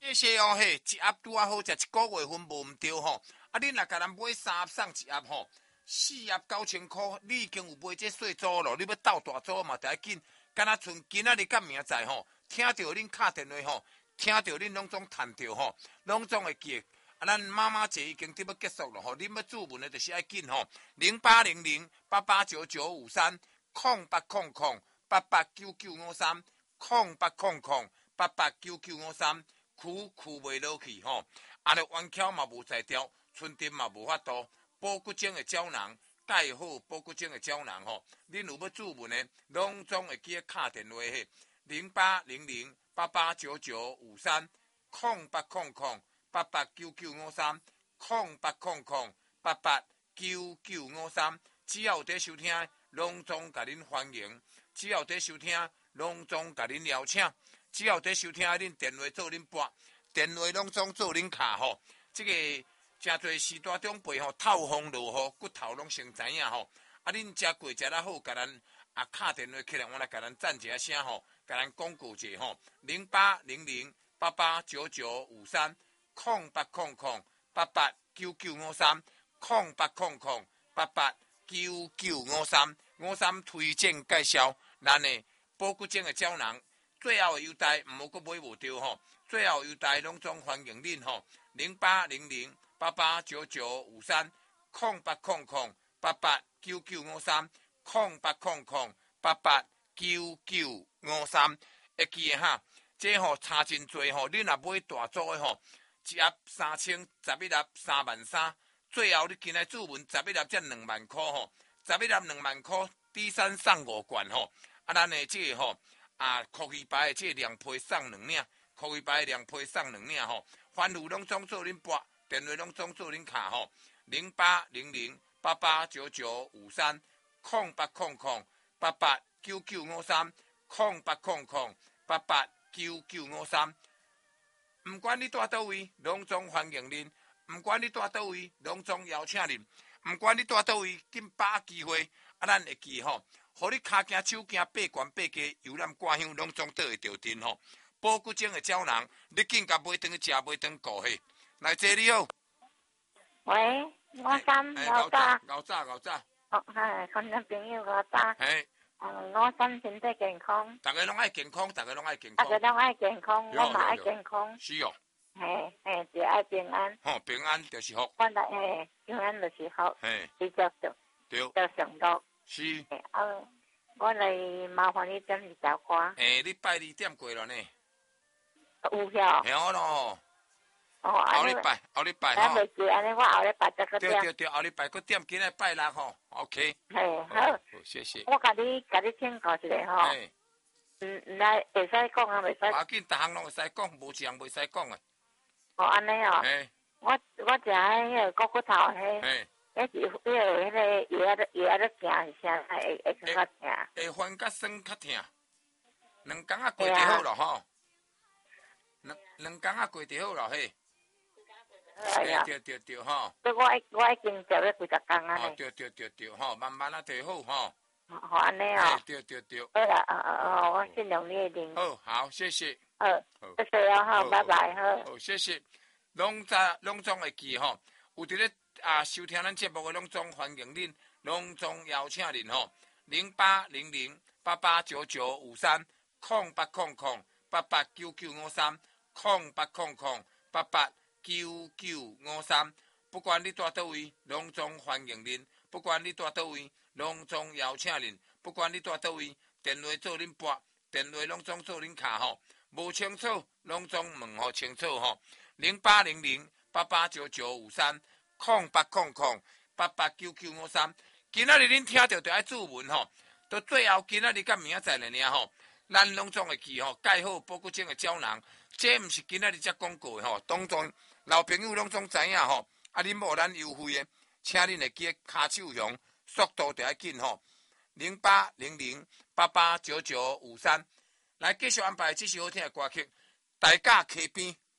这些哦嘿，一盒拄啊好食，一个月份无毋对吼。啊，恁若甲人买3盒送一盒吼，4盒9000块，你已经有买这细组咯。你要斗大组嘛，得紧。敢若剩今仔日甲明仔载吼，听到恁敲电话吼，听到恁拢总趁着吼，拢总会记。啊，咱妈妈节已经得要结束了吼，恁要注文的就是爱紧吼，0800889953，0800889953，区袂落去吼，啊，着弯翘嘛无才调，春天嘛无法度，保骨精的胶囊，钙好保骨精的胶囊吼，恁有要注文的，拢总会记敲电话嘿，0800889953，0800889953，只要有在收听，拢总甲恁欢迎，只要有在收听，拢总甲恁邀请，只要有在收听，恁电话做恁拨，电话拢总做恁卡吼，这个真侪时代长辈吼，透风落雨，骨头拢先知影吼，啊，恁食过食得好，甲咱啊敲电话起来，我来甲咱赞一下声吼。甲咱广告者吼，0800889953，0800889953，推荐介绍咱的保骨精的胶囊，最后的优待唔好阁买无着吼，最后优待拢总欢迎恁吼，0800889953，0800889953，会记哈，这吼差真多吼，恁若买大组的吼，一盒3000，11盒33000，最后你今仔注文11盒才2万块吼，11盒2万块，底衫送5罐吼，啊，咱的这个吼啊，酷鱼牌的这凉被送2领，酷鱼牌的凉被送2领吼，番薯拢总做恁拨，电话拢总做恁卡吼，0800889953，0800889953，唔管你住倒位，拢总欢迎恁；唔管你住倒位，拢总邀请恁；唔管你住倒位，紧把握机会，啊，咱会记吼，互你骹行手行爬悬爬低，游览挂香，拢总倒会着阵吼。保骨精的胶囊，你紧甲买转去食，买转顾嘿。来，姐你好。 喂，我三老早。 老早。 哦，嗨，看咱朋友老早。 嘿。 我三身体健康。 大家拢爱健康。 大家拢爱健康，我嘛爱健康。 是哦。 嘿，就爱平安。 吼，平安就是福。 我来平安就是福。 嘿。 比较上。 对。 就上路。 是。 我来麻烦你点2首歌。 你拜2点过了呢。 有晓。 嘿好咯。 后礼拜吼。 袂记安尼，我后礼拜再个点。 对，后礼拜个点，今日拜6吼 ，OK。 嘿，好， 谢谢。 我甲你请教一下吼。来会使讲啊，袂使。 要紧，逐项拢会使讲，无一项袂使讲诶。 安尼哦。 嘿。 我食迄个骨头迄。 嘿。 迄是迄个药仔咧行是啥会更较疼？ 会翻甲酸较疼。2工仔过就好了吼。2工仔过就好了嘿。对吼。 我已经食了几十工啊咧。 对吼，慢慢啊摕好吼。 好安尼哦。 对。 好啦，我尽量你的好，好，谢谢。 好，谢谢啊，好，拜拜， 好，谢谢。拢总会记吼，有伫咧收听咱节目的拢总欢迎恁，拢总邀请恁吼。0800889953，0800889953，不管你住倒位，拢总欢迎恁；不管你住倒位，拢总邀请恁；不管你住倒位，电话做恁拨，电话拢总做恁卡吼。无清楚，拢总问互清楚吼。0800889953，0800889953。今仔日恁听到就爱注文吼，到最后今仔日甲明仔载了尔吼，咱拢总会记吼，盖好保骨精的胶囊，这毋是今仔日才广告的吼，当中老朋友拢总知影吼，啊，恁无咱优惠的，请恁会记卡手响，速度就要紧吼。0800889953，来继续安排这首好听的歌曲，大家溪边。